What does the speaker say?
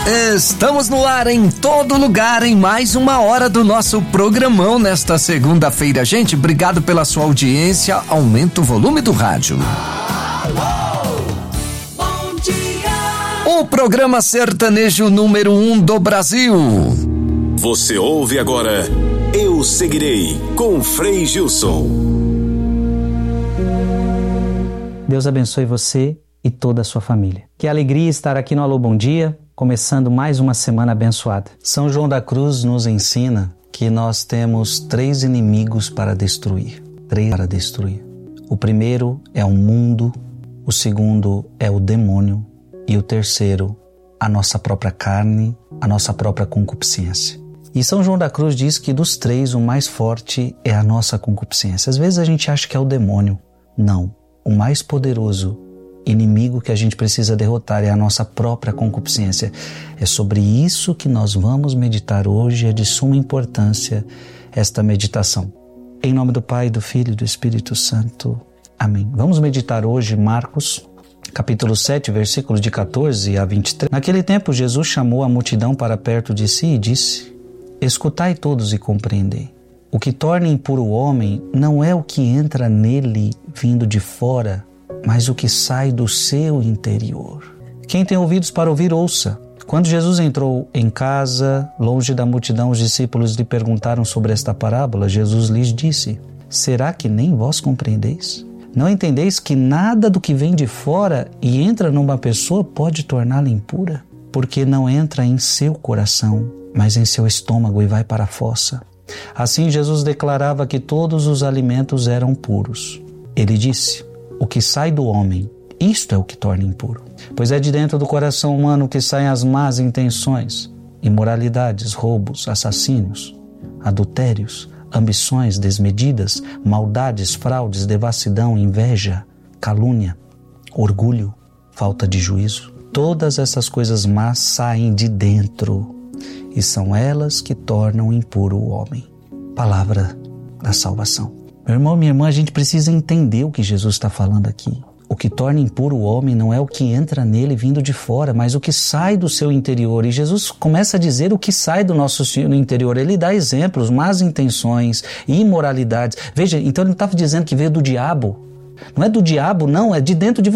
Estamos no ar em todo lugar em mais uma hora do nosso programão nesta segunda-feira. Gente, obrigado pela sua audiência. Aumenta o volume do rádio. Bom dia. O programa sertanejo número 1 do Brasil. Você ouve agora Eu Seguirei com Frei Gilson. Deus abençoe você e toda a sua família. Que alegria estar aqui no Alô Bom Dia, começando mais uma semana abençoada. São João da Cruz nos ensina que nós temos 3 inimigos para destruir. 3 para destruir. O primeiro é o mundo, o segundo é o demônio e o terceiro, a nossa própria carne, a nossa própria concupiscência. E São João da Cruz diz que dos 3 o mais forte é a nossa concupiscência. Às vezes a gente acha que é o demônio. Não. O mais poderoso inimigo que a gente precisa derrotar é a nossa própria concupiscência. É sobre isso que nós vamos meditar hoje. É de suma importância esta meditação. Em nome do Pai, do Filho e do Espírito Santo. Amém. Vamos meditar hoje Marcos, capítulo 7, versículos de 14 a 23. Naquele tempo, Jesus chamou a multidão para perto de si e disse: escutai todos e compreendei. O que torna impuro o homem não é o que entra nele vindo de fora, mas o que sai do seu interior. Quem tem ouvidos para ouvir, ouça. Quando Jesus entrou em casa, longe da multidão, os discípulos lhe perguntaram sobre esta parábola. Jesus lhes disse: será que nem vós compreendeis? Não entendeis que nada do que vem de fora e entra numa pessoa pode torná-la impura? Porque não entra em seu coração, mas em seu estômago e vai para a fossa. Assim Jesus declarava que todos os alimentos eram puros. Ele disse: o que sai do homem, isto é o que torna impuro. Pois é de dentro do coração humano que saem as más intenções, imoralidades, roubos, assassínios, adultérios, ambições desmedidas, maldades, fraudes, devassidão, inveja, calúnia, orgulho, falta de juízo. Todas essas coisas más saem de dentro e são elas que tornam impuro o homem. Palavra da salvação. Meu irmão, minha irmã, a gente precisa entender o que Jesus está falando aqui. O que torna impuro o homem não é o que entra nele vindo de fora, mas o que sai do seu interior. E Jesus começa a dizer o que sai do nosso interior. Ele dá exemplos, más intenções, imoralidades. Veja, então ele não estava dizendo que veio do diabo. Não é do diabo, não, é de dentro de